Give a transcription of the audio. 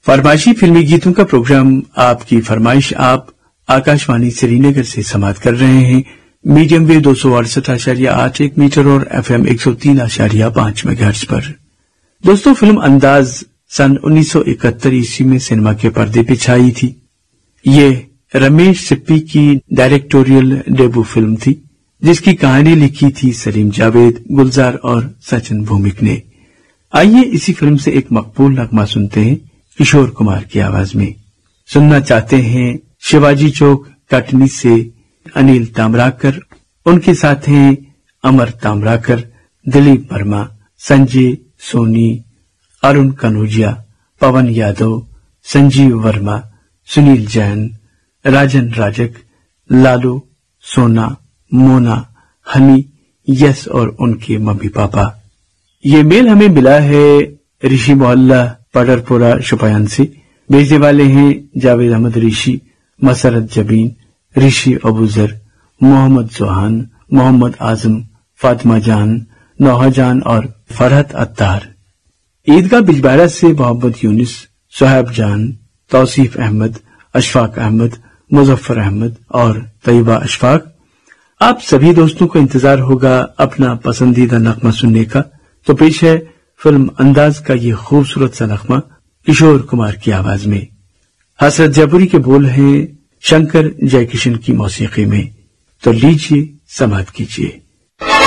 फरमाइशी फिल्मी गीतों का प्रोग्राम आपकी फरमाइश आप आकाशवाणी श्रीनगर से समाप्त कर रहे हैं मीडियम वेव 268.81 मीटर और FM 103.5 मेगाहर्ट्ज पर। दोस्तों, फिल्म अंदाज सन 1971 ईस्वी में सिनेमा के पर्दे पे छाई थी। ये रमेश सिप्पी की डायरेक्टोरियल डेब्यू फिल्म थी, जिसकी कहानी लिखी थी सलीम जावेद, गुलजार और सचिन भूमिक ने। आइए इसी फिल्म से एक मकबूल नगमा सुनते हैं किशोर कुमार की आवाज में। सुनना चाहते हैं शिवाजी चौक कटनी से अनिल ताम्राकर, उनके साथ हैं अमर ताम्राकर, दिलीप वर्मा, संजय सोनी, अरुण कनौजिया, पवन यादव, संजीव वर्मा, सुनील जैन, राजन राजक, लालू, सोना, मोना, हनी, यस और उनके मम्मी पापा। ये मेल हमें मिला है ऋषि मोहल्ला पडरपुरा शुपायन से। भेजने वाले हैं जावेद अहमद ऋषि, मसरत जबीन, ऋषि अबूजर, मोहम्मद जोहान, मोहम्मद आजम, फातिमा जान, नौहा जान और फरहत अत्तार। ईदगाह बिजबारा से मोहम्मद यूनिस, सुहैब जान, तौसीफ अहमद, अशफाक अहमद, मुजफ्फर अहमद और तैयबा अशफाक। आप सभी दोस्तों को इंतजार होगा अपना पसंदीदा नगमा सुनने का। तो पेश है फिल्म अंदाज का ये खूबसूरत सा नगमा किशोर कुमार की आवाज में। हसरत जयपुरी के बोल हैं शंकर जयकिशन की मौसीकी में। तो लीजिए, समाप्त कीजिए।